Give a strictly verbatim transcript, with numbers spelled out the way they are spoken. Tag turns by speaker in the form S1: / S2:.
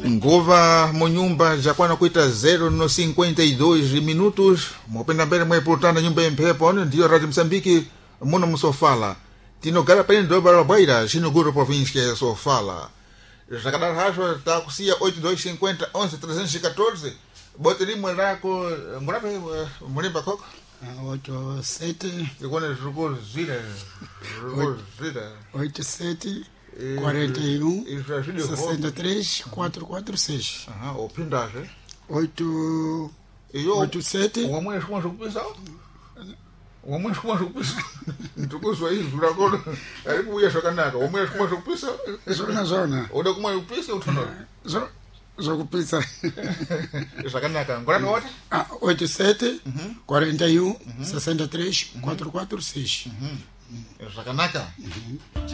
S1: Ngova munyumba jakwana kuita zero no cinquenta e dois minutos mupenda mbele mwepulutana nyumba yemphepo ndiyo Radio Msambiki muno musofala tinogala pene ndoba la bwaira chinoguro província ya Sofala zakadala haswa takusia oito dois cinquenta onze trezentos e quatorze bote limwe lako murape mulimba koko
S2: oito sete
S1: ikone zirukuru zira zirukuru zira
S2: oito sete quarenta e um sessenta e três quatrocentos e quarenta e seis.
S1: Aha, o pindaje
S2: oito oito sete
S1: o mãe como se pensa o mãe como se pensa ntuko só isso por agora aí podia jogar nada o mãe como se pensa
S2: zona zona
S1: o da como eu pensa o tono
S2: zona jogo pizza
S1: jogar nada agora não outra
S2: ah oito sete quarenta e um sessenta e três quatrocentos e quarenta e seis
S1: jogar nada